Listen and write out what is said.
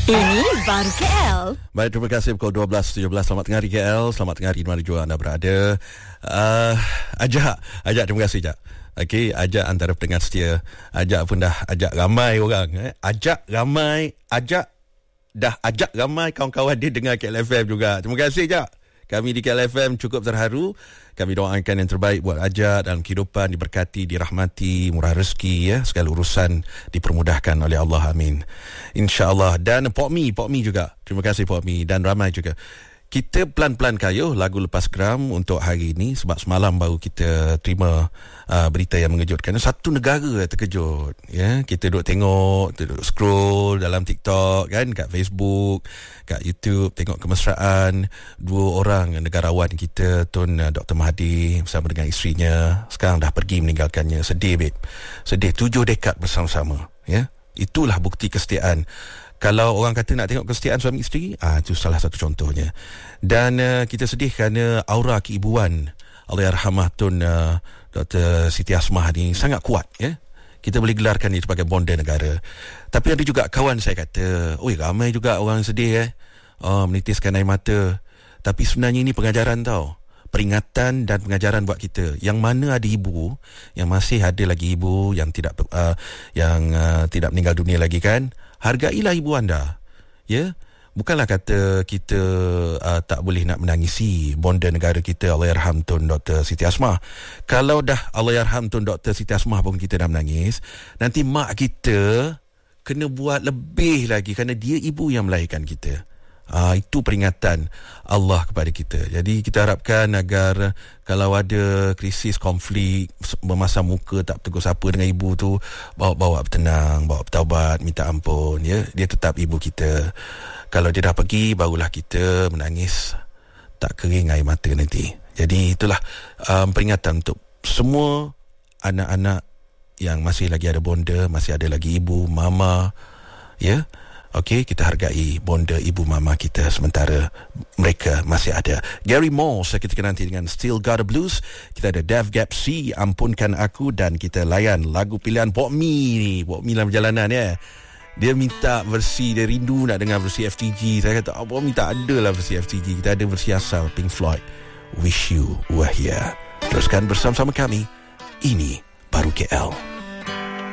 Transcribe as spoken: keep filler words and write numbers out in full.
Ini baru K L. Baik, terima kasih pukul dua belas tujuh belas. Selamat tengah hari K L. Selamat tengah hari di mana juga anda berada. uh, Ajak Ajak, terima kasih Ajak. Okey, Ajak antara pendengar setia. Ajak pun dah ajak ramai orang eh. Ajak ramai Ajak dah ajak ramai kawan-kawan dia dengar K L F M juga. Terima kasih Ajak. Kami di K L F M cukup terharu. Kami doakan yang terbaik buat Ajak dalam kehidupan, diberkati, dirahmati, murah rezeki ya, segala urusan dipermudahkan oleh Allah, amin. InsyaAllah. Dan Pok Mi, Pok Mi juga. Terima kasih Pok Mi dan ramai juga. Kita pelan-pelan kayuh lagu lepas geram untuk hari ini sebab semalam baru kita terima uh, berita yang mengejutkan. Satu negara terkejut, ya. Kita duduk tengok, kita duduk scroll dalam TikTok kan, kat Facebook, kat YouTube, tengok kemesraan dua orang negarawan kita, Tun uh, Doktor Mahathir bersama dengan isterinya. Sekarang dah pergi meninggalkannya. Sedih, babe. Sedih. Tujuh dekad bersama-sama, ya. Itulah bukti kesetiaan. Kalau orang kata nak tengok kesetiaan suami isteri, ah itu salah satu contohnya. Dan uh, kita sedih kerana aura keibuan Allahyarhamah Tun uh, Doktor Siti Asmah ni sangat kuat, ya. Kita boleh gelarkan dia sebagai bonda negara. Tapi ada juga kawan saya kata, oi, ramai juga orang sedih eh. Oh, menitiskan air mata. Tapi sebenarnya ini pengajaran tau. Peringatan dan pengajaran buat kita. Yang mana ada ibu, yang masih ada lagi ibu yang tidak uh, yang uh, tidak meninggal dunia lagi kan. Hargailah ibu anda, ya. Bukanlah kata kita uh, tak boleh nak menangisi bonda negara kita, Allahyarham Tun Doktor Siti Asmah. Kalau dah Allahyarham Tun Doktor Siti Asmah pun kita dah menangis, nanti mak kita kena buat lebih lagi kerana dia ibu yang melahirkan kita. Ah, itu peringatan Allah kepada kita. Jadi kita harapkan agar kalau ada krisis, konflik, memasang muka tak tegur sapa dengan ibu tu, bawa-bawa bertenang, bawa bertaubat, minta ampun, ya. Dia tetap ibu kita. Kalau dia dah pergi, barulah kita menangis tak kering air mata nanti. Jadi itulah um, peringatan untuk semua anak-anak yang masih lagi ada bonda, masih ada lagi ibu, mama, ya. Okey, kita hargai bonda ibu mama kita sementara mereka masih ada. Gary Moore seketika nanti dengan Still Got a Blues. Kita ada Def Gap C, Ampunkan Aku, dan kita layan lagu pilihan Pok Mi ni. Pok Mi dalam perjalanan, ya. Dia minta versi, dia rindu nak dengar versi F T G. Saya kata, oh, Pok Mi tak ada lah versi F T G. Kita ada versi asal Pink Floyd, Wish You Were Here. Teruskan bersama-sama kami. Ini baru K L.